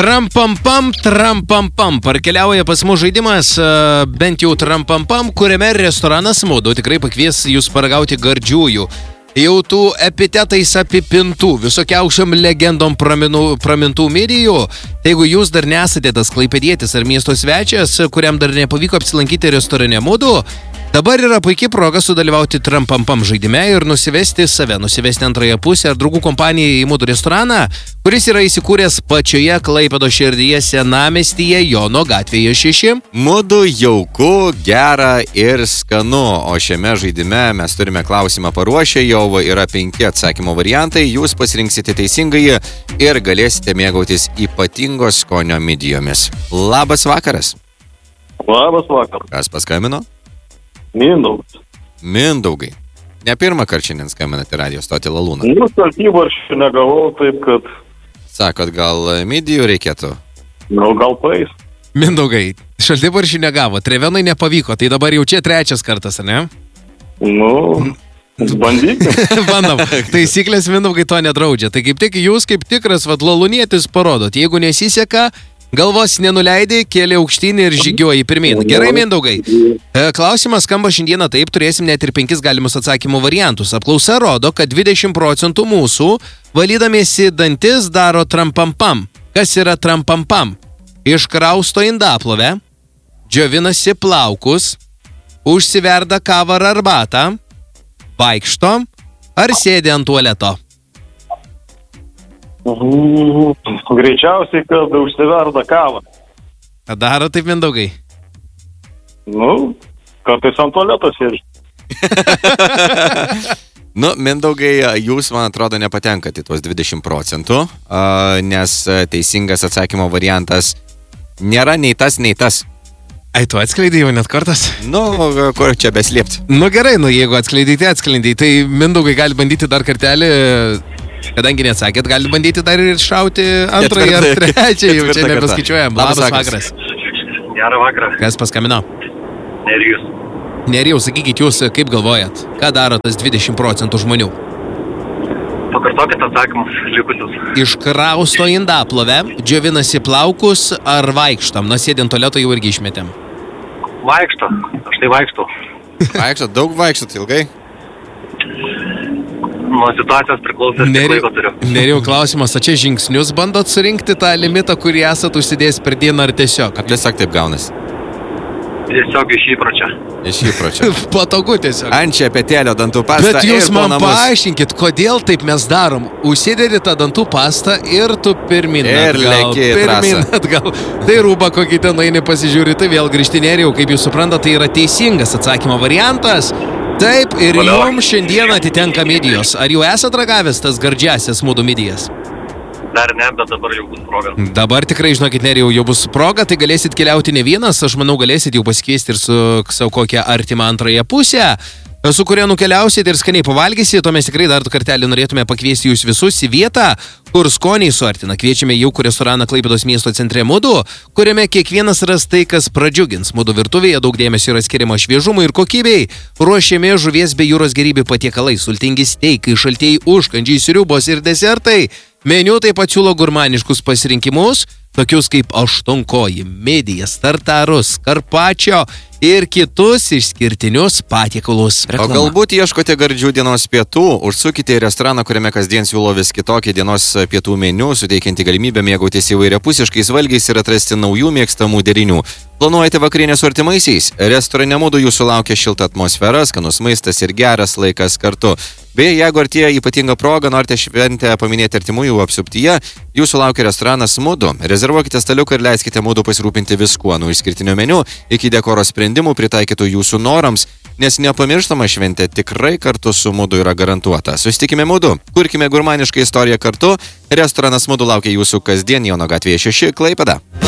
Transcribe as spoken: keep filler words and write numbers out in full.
Trampampam, trampampam. Parkeliauja pas mus žaidimas, bent jau trampampam, kuriame restoranas Mudu tikrai pakvies jūs paragauti gardžiųjų. Jau tų epitetais apipintų, visokiausiam legendom praminų, pramintų medijų. Jeigu jūs dar nesate tas klaipėdietis ar miesto svečias, kuriam dar nepavyko apsilankyti restorane Mudu, dabar yra puikiai proga sudalyvauti trampampam žaidime ir nusivesti save, nusivesti antrąją pusę ar draugų kompaniją į Mudu restoraną, kuris yra įsikūręs pačioje Klaipėdos širdyje senamiestyje Jono gatvėje šeši. Mudu jauku, gera ir skanu, o šiame žaidime mes turime klausimą paruošę, jau yra penki atsakymo variantai, jūs pasirinksite teisingai ir galėsite mėgautis ypatingos skonio midijomis. Labas vakaras. Labas vakaras. Kas paskambino? Mindaugas. Mindaugai. Ne pirmą kartą šiandien skambinate radio stotį Lalūną. Nu, šaltybarščių negavau, taip kad... Sakot, gal midijų reikėtų? Nu, gal paės. Mindaugai, šaltybarščių negavo, trevenai nepavyko, tai dabar jau čia trečias kartas, ar ne? Nu, bandykime. Bandom. Taisyklės Mindaugai to nedraudžia. Tai kaip tik jūs, kaip tikras vat lalūnietis parodot. Jeigu nesiseka, galvos nenuleidai, kėlė aukštyn ir žygiuoji pirmyn. Gerai, Mindaugai. Klausimas skamba šiandieną taip, turėsim net ir penkis galimus atsakymų variantus. Apklausa rodo, kad dvidešimt procentų mūsų valydamiesi dantis daro trampampam. Kas yra trampampam? Iškrausto indaplovę, džiovinasi plaukus, užsiverda kavą ar arbatą, vaikšto ar sėdi ant tualeto? Greičiausiai, kad užsiverda kavą. Daro taip, Mindaugai? Nu, kartais ant tualeto sėdžiu. Nu, Mindaugai, jūs, man atrodo, nepatenkate tuos dvidešimt procentų, nes teisingas atsakymo variantas nėra nei tas, nei tas. Ai, tu atskleidai jau net kartas? Nu, kur čia beslėpti? Nu gerai, nu jeigu atskleidai, tai atskleidai. Tai Mindaugai gali bandyti dar kartelį, kadangi neatsakėt, gali bandyti dar ir šauti antrąjį ar trečią, jau čia nebeskaičiuojam. Labas vakaras. Gerą vakarą. Kas paskambino? Nerijus. Nerijus, sakykit jūs, kaip galvojat, ką daro tas dvidešimt procentų žmonių? Pakartokit atsakymus likusius. Iškrausto indaplovę, džiovinasi plaukus ar vaikštam? Na, sėdint tualeto jau irgi išmetėm. Vaikšto. Aš tai vaikštau. Vaikšto, daug vaikštot ilgai? Nuo situacijos priklausė, kiek laiko turiu. Nerijau, klausimas, o čia žingsnius bandot surinkti tą limitą, kurį esat užsidėjęs per dieną ar tiesiog? Ar tiesiog taip gaunasi? Tiesiog iš įpročio. Iš įpročio. Patogu tiesiog. Ant čia petėlio dantų pastą. Bet jūs man paaiškinkit, kodėl taip mes darom. Užsidedi tą dantų pastą ir tu pirmin ir atgal. Leki pirmin atgal. Tai rūba, kokį ten eini pasižiūri, tai vėl grįžti. Nerijau, kaip jūs suprantate, tai yra teisingas atsakymo variantas. Taip, ir jums šiandien atitenka midijos. Ar jau esat ragavęs tas gardžiasias Mudu midijas? Dar ne, bet dabar jau bus proga. Dabar tikrai, žinokit, Nerijau, jau bus proga, tai galėsit keliauti ne vienas, aš manau, galėsit jau pasikeisti ir su savo kokią artimą antrąją pusę, su kuria nukeliausit ir skaniai pavalgysit, o mes tikrai dar kartelį norėtume pakviesti jūs visus į vietą, kur skoniai suartina. Kviečiame jaukų restoraną Klaipėdos miesto centre Mudu, kuriame kiekvienas ras tai, kas pradžiugins. Mudu virtuvėje daug dėmesio yra skiriama šviežumui ir kokybei. Ruošiami žuvies bei jūros gėrybių patiekalai, sultingi steikai, šaltieji užkandžiai, sriubos ir desertai. Meniu taip pat siūlo gurmaniškus pasirinkimus, tokius kaip aštuonkoji, midijas, tartarus, karpačio ir kitus išskirtinius patiekalus. O galbūt ieškote gardžių dienos pietų, užsukite į restoraną, kuriame kasdien siūlo vis kitokį dienos pietų meniu, suteikianti galimybę mėgautis įvairiapusiškais valgiais ir atrasti naujų mėgstamų derinių. Planuojate vakarienę su artimaisiais? Restorane Mudu jūsų laukia šilta atmosfera, skanus maistas ir geras laikas kartu. Beje, jeigu artėja ypatinga proga, norite šventę paminėti artimųjų apsuptyje, jūsų laukia restoranas Mudu. Rezervuokite staliuką ir leiskite Mudu pasirūpinti viskuo, nuo išskirtinio meniu iki dekoro sprendimų pritaikytų jūsų norams, nes nepamirštama šventė tikrai kartu su Mudu yra garantuota. Susitikime Mudu, kurkime gurmanišką istoriją kartu. Restoranas Mudu laukia jūsų kasdien Jono gatvėje šeši, Klaipėda.